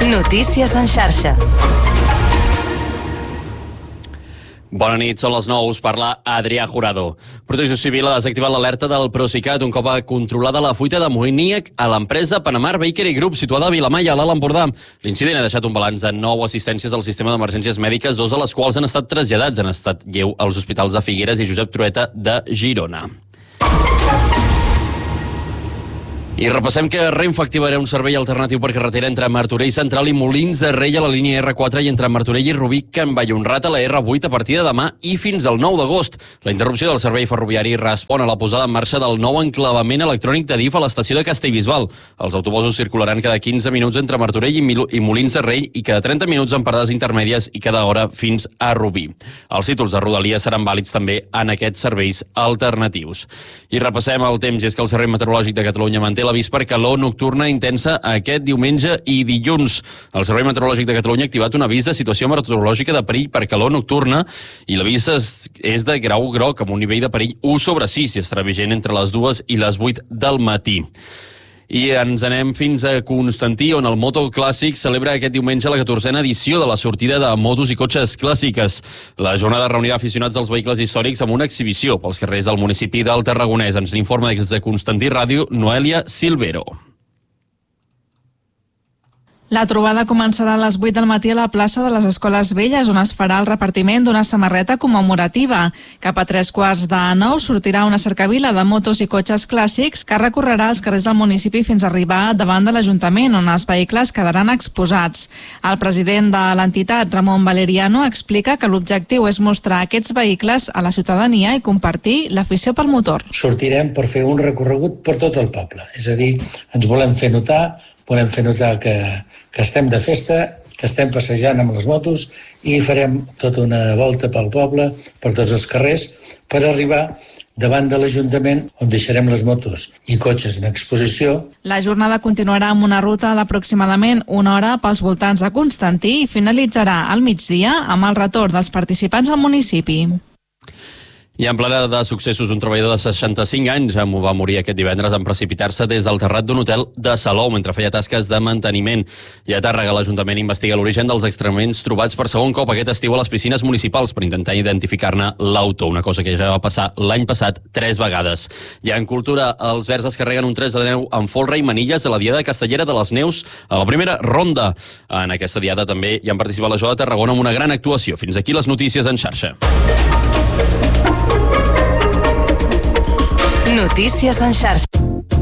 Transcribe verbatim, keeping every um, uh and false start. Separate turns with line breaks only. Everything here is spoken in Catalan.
Notícies en xarxa.
Bona nit, són les nou, us parla Adrià Jurado. Protecció Civil ha desactivat l'alerta del Procicat un cop ha controlada la fuita d'amoníac a l'empresa Panamar Bakery Group, situada a Vilamalla, a l'Alt Empordà. L'incident ha deixat un balanç de nou assistències al sistema d'emergències mèdiques, dos de les quals han estat traslladats en estat lleu als hospitals de Figueres i Josep Trueta de Girona. I repassem que Renfe activarà un servei alternatiu per carretera entre Martorell Central i Molins de Rei a la línia erre quatre i entre Martorell i Rubí Can Vallhonrat a la erre vuit a partir de demà i fins al nou d'agost. La interrupció del servei ferroviari respon a la posada en marxa del nou enclavament electrònic de D I F a l'estació de Castellbisbal. Els autobusos circularan cada quinze minuts entre Martorell i Molins de Rei i cada trenta minuts en parades intermèdies i cada hora fins a Rubí. Els títols de Rodalies seran vàlids també en aquests serveis alternatius. I repassem el temps, i és que el Servei Meteorològic de Catalunya manté l'avís per calor nocturna intensa aquest diumenge i dilluns. El Servei Meteorològic de Catalunya ha activat un avís de situació meteorològica de perill per calor nocturna i l'avís és de grau groc amb un nivell de perill u sobre sis i estarà vigent entre les dues i les vuit del matí. I ens anem fins a Constantí, on el Moto Clàssic celebra aquest diumenge la catorzena edició de la sortida de motos i cotxes clàssiques. La jornada reunirà aficionats dels vehicles històrics amb una exhibició pels carrers del municipi del Tarragonès. Ens n'informa des de Constantí Ràdio, Noelia Silvero.
La trobada començarà a les vuit del matí a la plaça de les Escoles Velles, on es farà el repartiment d'una samarreta commemorativa. Cap a tres quarts de nou sortirà una cercavila de motos i cotxes clàssics que recorrerà els carrers del municipi fins a arribar davant de l'Ajuntament, on els vehicles quedaran exposats. El president de l'entitat, Ramon Valeriano, explica que l'objectiu és mostrar aquests vehicles a la ciutadania i compartir l'afició pel motor.
Sortirem per fer un recorregut per tot el poble, és a dir, ens volem fer notar, volem fer notar que, que estem de festa, que estem passejant amb les motos i farem tota una volta pel poble, per tots els carrers, per arribar davant de l'Ajuntament, on deixarem les motos i cotxes en exposició.
La jornada continuarà amb una ruta d'aproximadament una hora pels voltants de Constantí i finalitzarà al migdia amb el retorn dels participants al municipi.
I en plena de successos, un treballador de seixanta-cinc anys va morir aquest divendres en precipitar-se des del terrat d'un hotel de Salou mentre feia tasques de manteniment. I a Tàrrega, l'Ajuntament investiga l'origen dels excrements trobats per segon cop aquest estiu a les piscines municipals per intentar identificar-ne l'autor, una cosa que ja va passar l'any passat tres vegades. I en cultura, els Verds es carreguen un tres de neu amb folre i manilles a la Diada Castellera de les Neus a la primera ronda. En aquesta diada també hi han participat la Joa de Tarragona amb una gran actuació. Fins aquí les notícies en xarxa.
Notícies en xarxa.